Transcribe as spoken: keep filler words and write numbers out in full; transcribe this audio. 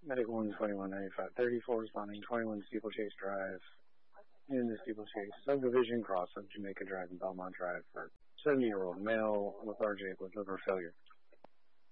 Medic one twenty-one ninety-five thirty-four responding twenty-one Steeplechase Drive in the Steeplechase subdivision cross of Jamaica Drive and Belmont Drive for seventy-year-old male lethargic with liver failure.